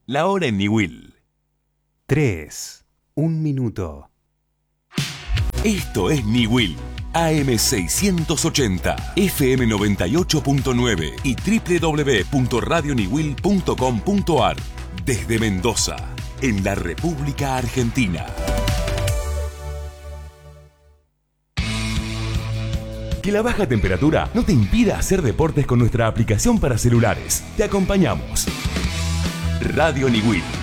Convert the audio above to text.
La hora en Niwil. 3. 1 minuto. Esto es Niwil. AM680, FM 98.9 y www.radioniwil.com.ar. Desde Mendoza, en la República Argentina. Que la baja temperatura no te impida hacer deportes con nuestra aplicación para celulares. Te acompañamos. Radio Niwil.